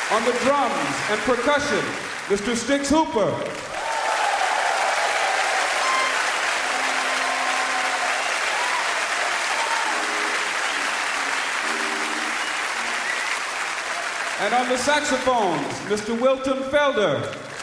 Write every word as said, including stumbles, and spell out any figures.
On the drums and percussion, Mister Stix Hooper. And on the saxophones, Mister Wilton Felder.